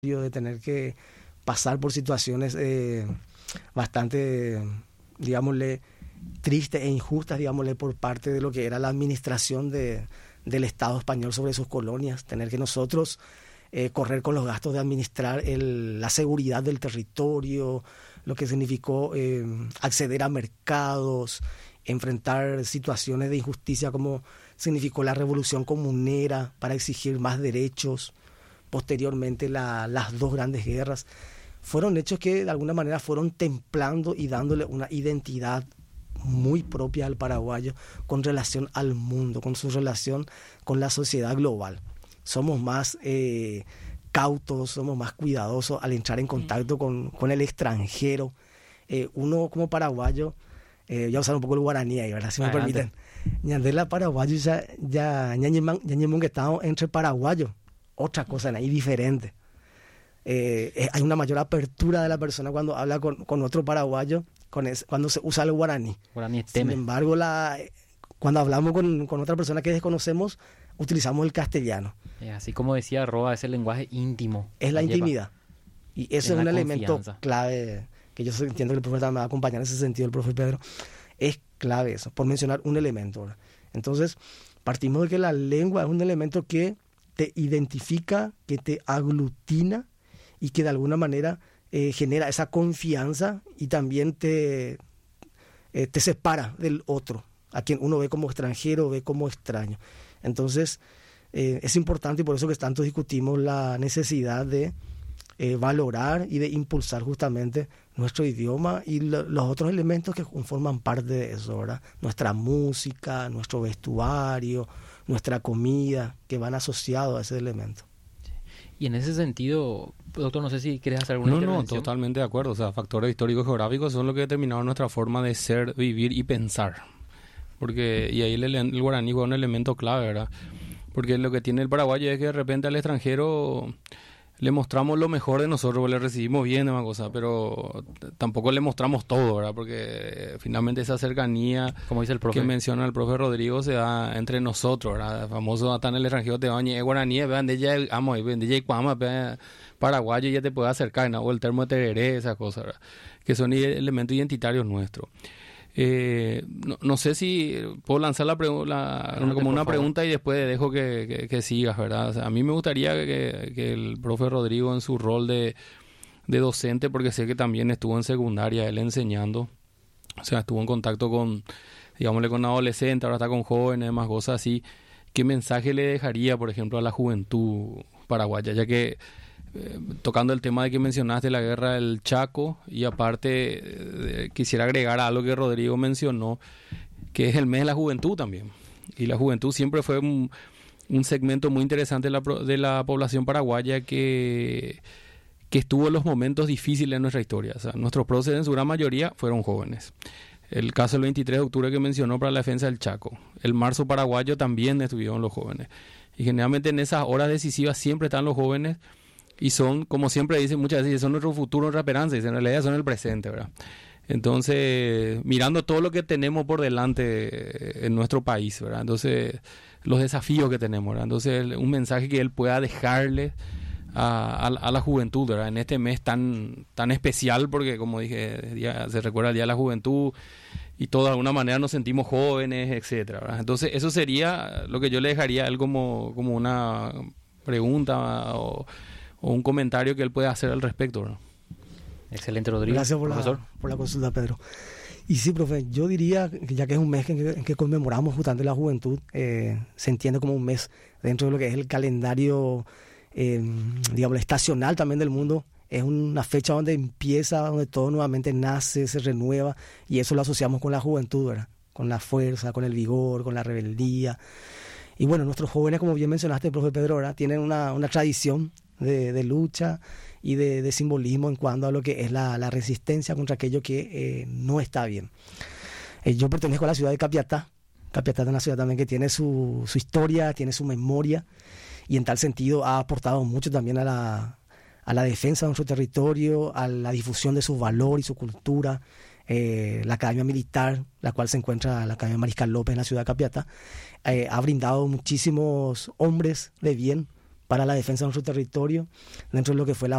de tener que pasar por situaciones bastante, digámosle, tristes e injustas, digámosle, por parte de lo que era la administración del Estado español sobre sus colonias, tener que nosotros correr con los gastos de administrar la seguridad del territorio, lo que significó acceder a mercados, enfrentar situaciones de injusticia como significó la revolución comunera para exigir más derechos, posteriormente las dos grandes guerras. Fueron hechos que de alguna manera fueron templando y dándole una identidad muy propia al paraguayo con relación al mundo, con su relación con la sociedad global. Somos más cautos, somos más cuidadosos al entrar en contacto con el extranjero. Uno como paraguayo, voy a usar un poco el guaraní ahí, ¿verdad? Si me permiten. Ñandela paraguayo ya que estamos entre paraguayos, otra cosa ahí diferente. Hay una mayor apertura de la persona cuando habla con otro paraguayo, cuando se usa el guaraní. Sin embargo, cuando hablamos con otra persona que desconocemos, utilizamos el castellano. Así como decía Roa, es el lenguaje íntimo. Es la intimidad. Y ese es un elemento clave, que yo entiendo que el profe me va a acompañar en ese sentido, el profe Pedro. Es clave eso, por mencionar un elemento, ¿verdad? Entonces, partimos de que la lengua es un elemento que te identifica, que te aglutina y que de alguna manera genera esa confianza y también te separa del otro, a quien uno ve como extranjero, ve como extraño. Entonces, es importante y por eso que tanto discutimos la necesidad de valorar y de impulsar justamente nuestro idioma y los otros elementos que forman parte de eso, ¿verdad? Nuestra música, nuestro vestuario, nuestra comida, que van asociados a ese elemento. Y en ese sentido, doctor, no sé si quieres hacer alguna intervención. No, totalmente de acuerdo. O sea, factores históricos geográficos son lo que determinaron nuestra forma de ser, vivir y pensar. Y ahí el guaraní fue un elemento clave, ¿verdad? Porque lo que tiene el paraguayo es que de repente al extranjero le mostramos lo mejor de nosotros, le recibimos bien, una cosa, pero tampoco le mostramos todo, ¿verdad? Porque finalmente esa cercanía, como dice el profe, que menciona el profe Rodrigo, se da entre nosotros, ¿verdad? El famoso hasta en el extranjero te bañe guaraní, vean, de ella amo, de ella cuama, paraguayo, ya te puede acercar, ¿no? O el termo de tereré, esas cosas, ¿verdad? Que son elementos identitarios nuestros. No sé si puedo lanzar como una pregunta y después dejo que sigas, ¿verdad? O sea, a mí me gustaría que el profe Rodrigo, en su rol de docente, porque sé que también estuvo en secundaria él enseñando, o sea, estuvo en contacto con adolescentes, ahora está con jóvenes, más cosas así. ¿Qué mensaje le dejaría, por ejemplo, a la juventud paraguaya? Ya que tocando el tema de que mencionaste la guerra del Chaco, y aparte quisiera agregar algo que Rodrigo mencionó, que es el mes de la juventud también. Y la juventud siempre fue un segmento muy interesante de la población paraguaya que estuvo en los momentos difíciles de nuestra historia. O sea, nuestros próceres en su gran mayoría fueron jóvenes. El caso del 23 de octubre que mencionó para la defensa del Chaco. El marzo paraguayo también estuvieron los jóvenes. Y generalmente en esas horas decisivas siempre están los jóvenes. Y son, como siempre dicen muchas veces, son nuestro futuro, nuestra esperanza, y en realidad son el presente, ¿verdad? Entonces, mirando todo lo que tenemos por delante en nuestro país, ¿verdad? Entonces, los desafíos que tenemos, ¿verdad? Entonces, un mensaje que él pueda dejarle a la juventud, ¿verdad? En este mes tan especial, porque como dije, se recuerda el Día de la Juventud y todos de alguna manera nos sentimos jóvenes, etcétera, ¿verdad? Entonces, eso sería lo que yo le dejaría a él como una pregunta o un comentario que él pueda hacer al respecto, ¿no? Excelente, Rodrigo. Gracias por la consulta, Pedro. Y sí, profe, yo diría que ya que es un mes en que conmemoramos justamente la juventud, se entiende como un mes dentro de lo que es el calendario, digamos, estacional también del mundo. Es una fecha donde empieza, donde todo nuevamente nace, se renueva, y eso lo asociamos con la juventud, ¿verdad? Con la fuerza, con el vigor, con la rebeldía. Y bueno, nuestros jóvenes, como bien mencionaste, profe Pedro, ¿verdad? Tienen una tradición de lucha y de simbolismo en cuanto a lo que es la resistencia contra aquello que no está bien. Yo pertenezco a la ciudad de Capiatá. Capiatá es una ciudad también que tiene su historia, tiene su memoria, y en tal sentido ha aportado mucho también a la defensa de nuestro territorio, a la difusión de su valor y su cultura. La Academia Militar, la cual se encuentra, la Academia Mariscal López en la ciudad de Capiatá, ha brindado muchísimos hombres de bien para la defensa de nuestro territorio dentro de lo que fue la